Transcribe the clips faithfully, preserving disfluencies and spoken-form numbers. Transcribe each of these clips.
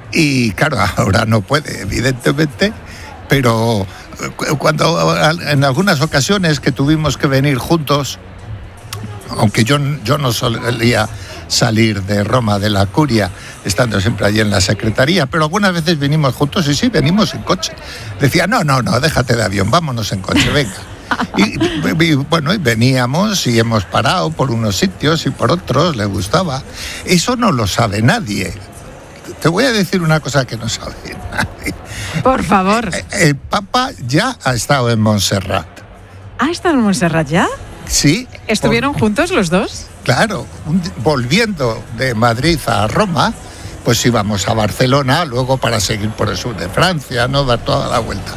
Y claro, ahora no puede, evidentemente, pero cuando en algunas ocasiones que tuvimos que venir juntos, aunque yo, yo no solía salir de Roma, de la Curia, estando siempre allí en la secretaría, pero algunas veces vinimos juntos y sí, venimos en coche. Decía, no, no, no, déjate de avión, vámonos en coche, venga. Y, y bueno, y veníamos y hemos parado por unos sitios y por otros, le gustaba. Eso no lo sabe nadie. Te voy a decir una cosa que no sabe nadie. Por favor. El, el Papa ya ha estado en Montserrat. ¿Ha estado en Montserrat ya? Sí. ¿Estuvieron por... juntos los dos? Claro, volviendo de Madrid a Roma, pues íbamos a Barcelona, luego para seguir por el sur de Francia, ¿no? Dar toda la vuelta.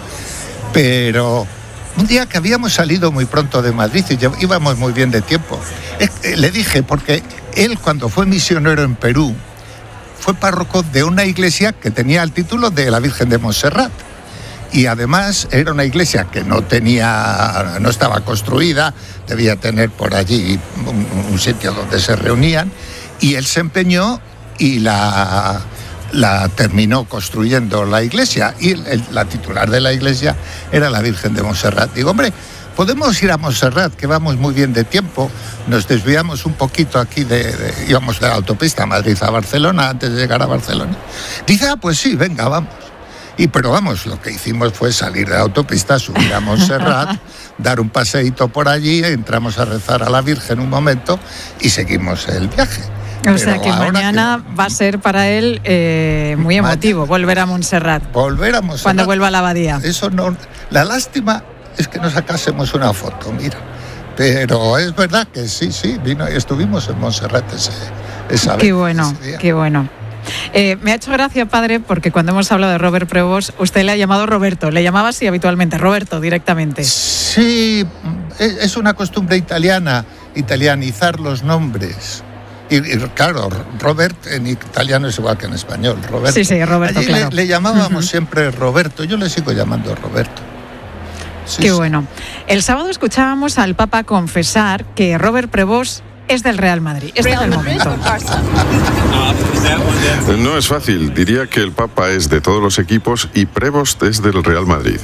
Pero un día que habíamos salido muy pronto de Madrid y íbamos muy bien de tiempo, le dije, porque él cuando fue misionero en Perú, fue párroco de una iglesia que tenía el título de la Virgen de Montserrat. Y además era una iglesia que no tenía, no estaba construida, debía tener por allí un, un sitio donde se reunían, y él se empeñó y la, la terminó construyendo la iglesia, y el, el, la titular de la iglesia era la Virgen de Montserrat. Digo, hombre, podemos ir a Montserrat, que vamos muy bien de tiempo, nos desviamos un poquito aquí, de, de íbamos de la autopista Madrid a Barcelona, antes de llegar a Barcelona. Dice, ah, pues sí, venga, vamos. Y pero vamos, lo que hicimos fue salir de la autopista, subir a Montserrat, dar un paseíto por allí, entramos a rezar a la Virgen un momento y seguimos el viaje. O pero sea que mañana que... va a ser para él eh, muy emotivo, mañana, volver a Montserrat. Volver a Montserrat. Cuando vuelva a la abadía. Eso no, la lástima es que no sacásemos una foto, mira. Pero es verdad que sí, sí, vino y estuvimos en Montserrat ese, esa qué vez. Bueno, ese día. Qué bueno. Eh, me ha hecho gracia, padre, porque cuando hemos hablado de Robert Prevost, usted le ha llamado Roberto. Le llamaba así habitualmente, Roberto, directamente. Sí, es una costumbre italiana, italianizar los nombres. Y, y claro, Robert en italiano es igual que en español, Roberto. Sí, sí, Roberto, Allí claro. le, le llamábamos uh-huh. siempre Roberto, yo le sigo llamando Roberto. Sí, Qué sí. bueno. El sábado escuchábamos al Papa confesar que Robert Prevost es del Real Madrid. Este es el momento. No es fácil. Diría que el Papa es de todos los equipos y Prevost es del Real Madrid.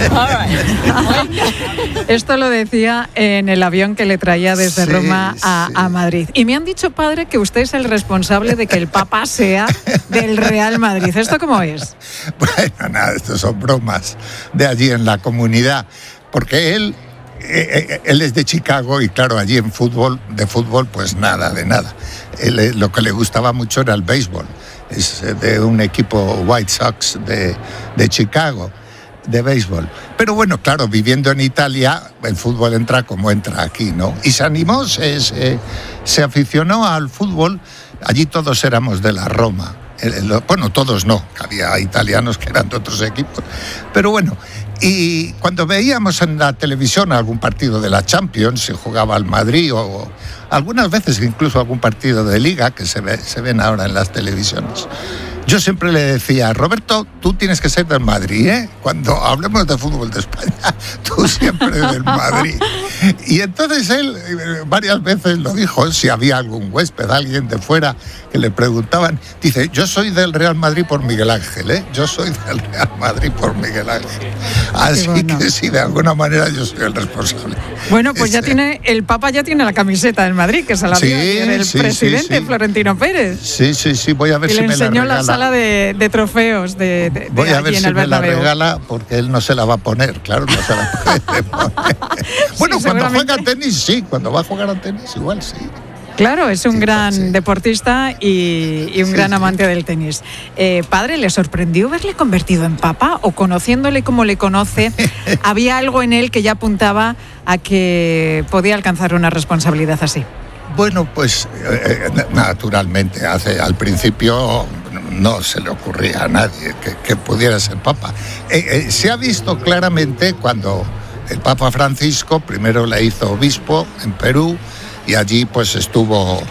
Esto lo decía en el avión que le traía desde sí, Roma a, sí. a Madrid. Y me han dicho, padre, que usted es el responsable de que el Papa sea del Real Madrid. ¿Esto cómo es? Bueno, nada, esto son bromas de allí en la comunidad. Porque él... Eh, él es de Chicago y claro, allí en fútbol, de fútbol, pues nada, de nada. Él, lo que le gustaba mucho era el béisbol. Es de un equipo White Sox de, de Chicago, de béisbol. Pero bueno, claro, viviendo en Italia, el fútbol entra como entra aquí, ¿no? Y se animó, se, se, se aficionó al fútbol. Allí todos éramos de la Roma. Bueno, todos no, había italianos que eran de otros equipos. Pero bueno, y cuando veíamos en la televisión algún partido de la Champions, se jugaba al Madrid, o algunas veces incluso algún partido de Liga, que se, ve, se ven ahora en las televisiones, yo siempre le decía, Roberto, tú tienes que ser del Madrid, ¿eh? Cuando hablemos de fútbol de España, tú siempre del Madrid. Y entonces él varias veces lo dijo, si había algún huésped, alguien de fuera, que le preguntaban, dice, yo soy del Real Madrid por Miguel Ángel, ¿eh? Yo soy del Real Madrid por Miguel Ángel. Así bueno. que sí, de alguna manera yo soy el responsable. Bueno, pues Ese... ya tiene, el Papa ya tiene la camiseta del Madrid, que se la dio sí, el sí, presidente sí, sí. Florentino Pérez. Sí, sí, sí, voy a ver y si le me la regala. La sala de, de trofeos de, de, voy de a ver si me la regala, porque él no se la va a poner, claro, no se la puede poner. Bueno, sí, cuando juega a tenis, sí, cuando va a jugar a tenis, igual sí. Claro, es un sí, gran sí. deportista y, y un sí, gran amante sí. del tenis. Eh, padre, ¿le sorprendió verle convertido en papa? ¿O conociéndole como le conoce, había algo en él que ya apuntaba a que podía alcanzar una responsabilidad así? Bueno, pues eh, naturalmente, hace, al principio no se le ocurría a nadie que, que pudiera ser papa. Eh, eh, se ha visto claramente cuando el Papa Francisco primero le hizo obispo en Perú, y allí pues estuvo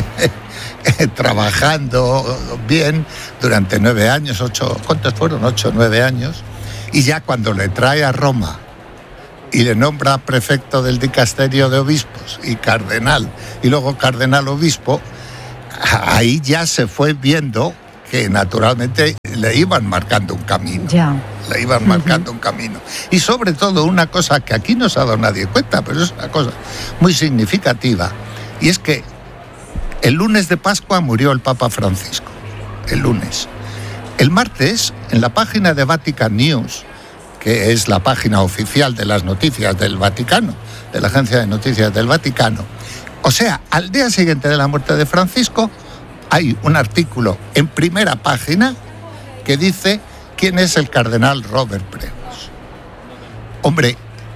trabajando bien durante nueve años, ocho, ¿cuántos fueron? Ocho, nueve años. Y ya cuando le trae a Roma y le nombra prefecto del dicasterio de obispos y cardenal, y luego cardenal obispo, ahí ya se fue viendo que naturalmente le iban marcando un camino. Ya. Le iban marcando uh-huh. un camino. Y sobre todo una cosa que aquí no se ha dado nadie cuenta, pero es una cosa muy significativa, y es que el lunes de Pascua murió el Papa Francisco. El lunes. El martes, en la página de Vatican News, que es la página oficial de las noticias del Vaticano, de la Agencia de Noticias del Vaticano, o sea, al día siguiente de la muerte de Francisco, hay un artículo en primera página que dice quién es el cardenal Robert Prevost. Hombre,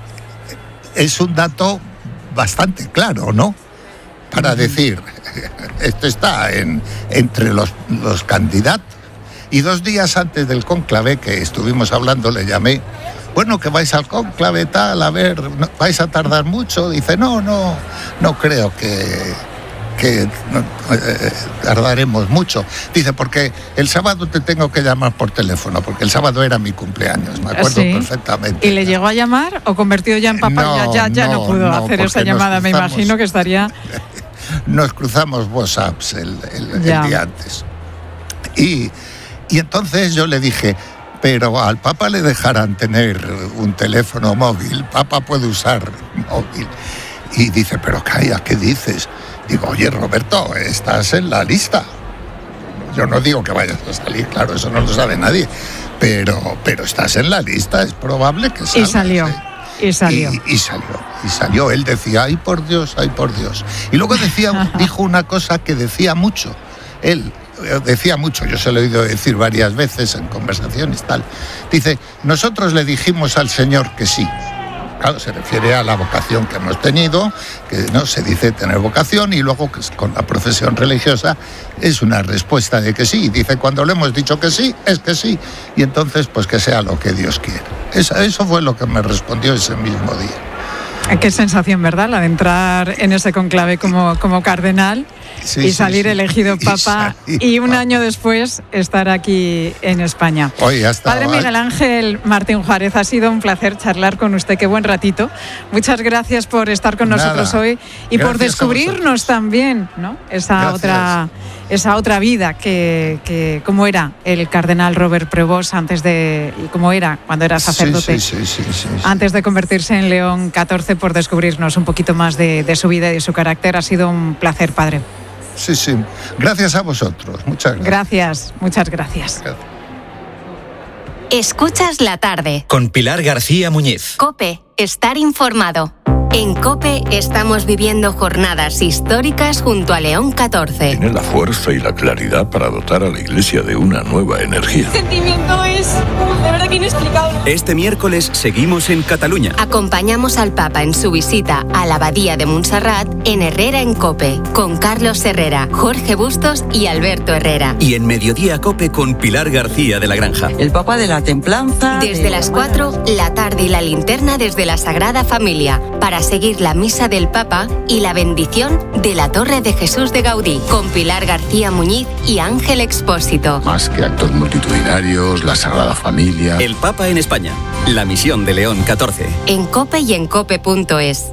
es un dato bastante claro, ¿no? Para decir, esto está en, entre los, los candidatos. Y dos días antes del cónclave que estuvimos hablando, le llamé, bueno, que vais al cónclave, tal, a ver, ¿vais a tardar mucho? Dice, no, no, no creo que, que no, eh, tardaremos mucho. Dice, porque el sábado te tengo que llamar por teléfono, porque el sábado era mi cumpleaños, me acuerdo ¿Sí? perfectamente. ¿Y le llegó a llamar o convertido ya en papá? No, ya ya no, no pudo no, hacer esa llamada, me imagino que estaría... Nos cruzamos WhatsApps el, el, el día antes. Y, y entonces yo le dije... Pero al Papa le dejarán tener un teléfono móvil, Papa puede usar móvil. Y dice, pero calla, ¿qué dices? Digo, oye, Roberto, estás en la lista. Yo no digo que vayas a salir, claro, eso no lo sabe nadie, pero, pero estás en la lista, es probable que salgas. Y salió, ¿eh? y salió. Y, y salió, y salió. Él decía, ay por Dios, ay por Dios. Y luego decía, dijo una cosa que decía mucho, él... Decía mucho, yo se lo he oído decir varias veces en conversaciones, tal. Dice, nosotros le dijimos al Señor que sí. Claro, se refiere a la vocación que hemos tenido, que no se dice tener vocación, y luego que con la profesión religiosa es una respuesta de que sí. Dice, cuando le hemos dicho que sí, es que sí. Y entonces, pues que sea lo que Dios quiera. Eso, eso fue lo que me respondió ese mismo día. Qué sensación, ¿verdad? La de entrar en ese conclave como, como cardenal sí, y salir sí, sí. elegido papa y, salir, y un papa. año después estar aquí en España. Oye, hasta Padre Miguel Ángel Martín Juárez, ha sido un placer charlar con usted. Qué buen ratito. Muchas gracias por estar con Nada. nosotros hoy y gracias por descubrirnos también, ¿no? Esa gracias. otra... esa otra vida que, que cómo era el cardenal Robert Prevost antes de y cómo era cuando era sacerdote sí, sí, sí, sí, sí, sí. antes de convertirse en León catorce, por descubrirnos un poquito más de, de su vida y de su carácter. Ha sido un placer, padre. Sí, sí. Gracias a vosotros. Muchas gracias. Gracias, muchas gracias. gracias. Escuchas la tarde. Con Pilar García Muñiz. COPE. Estar informado. En COPE estamos viviendo jornadas históricas junto a León catorce. Tiene la fuerza y la claridad para dotar a la Iglesia de una nueva energía. El sentimiento es de verdad que inexplicable. Este miércoles seguimos en Cataluña. Acompañamos al Papa en su visita a la Abadía de Montserrat en Herrera en COPE, con Carlos Herrera, Jorge Bustos y Alberto Herrera. Y en Mediodía COPE con Pilar García de la Granja. El Papa de la Templanza. Desde de... las cuatro, la tarde y la linterna desde la Sagrada Familia, para seguir la misa del Papa y la bendición de la Torre de Jesús de Gaudí, con Pilar García Muñiz y Ángel Expósito. Más que actos multitudinarios, la Sagrada Familia. El Papa en España, la misión de León catorce. En COPE y en cope punto es.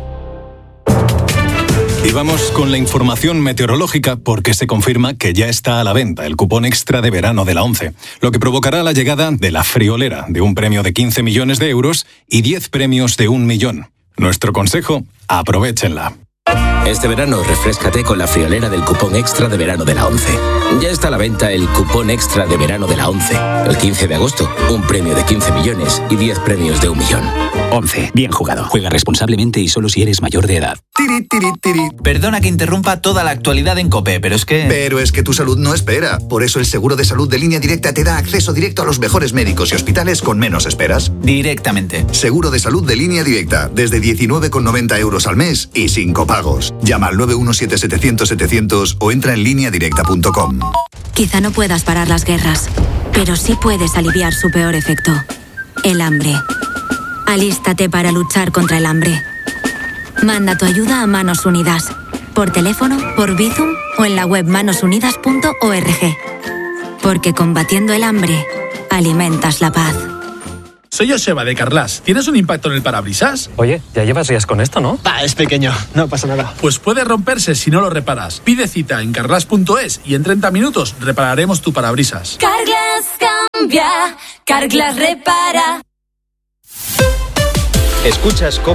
Y vamos con la información meteorológica, porque se confirma que ya está a la venta el cupón extra de verano de la ONCE, lo que provocará la llegada de la friolera, de un premio de quince millones de euros y diez premios de un millón. Nuestro consejo, aprovéchenla. Este verano refréscate con la friolera del cupón extra de verano de la ONCE. Ya está a la venta el cupón extra de verano de la ONCE. El quince de agosto, un premio de quince millones y diez premios de un millón. ONCE, bien jugado. Juega responsablemente y solo si eres mayor de edad. Tiri, tiri, tiri. Perdona que interrumpa toda la actualidad en COPE, pero es que... Pero es que tu salud no espera. Por eso el seguro de salud de Línea Directa te da acceso directo a los mejores médicos y hospitales con menos esperas. Directamente. Seguro de salud de Línea Directa, desde diecinueve con noventa euros al mes y sin copagos. Llama al nueve uno siete setecientos setecientos o entra en línea directa punto com. Quizá no puedas parar las guerras, pero sí puedes aliviar su peor efecto, el hambre. Alístate para luchar contra el hambre. Manda tu ayuda a Manos Unidas, por teléfono, por Bizum o en la web manos unidas punto org. Porque combatiendo el hambre, alimentas la paz. soy Joseba de Carglass. ¿Tienes un impacto en el parabrisas? Oye, ya llevas días con esto, ¿no? Va, es pequeño, no pasa nada. Pues puede romperse si no lo reparas. Pide cita en carglass punto es y en treinta minutos repararemos tu parabrisas. Carglass cambia, Carglass repara. Escuchas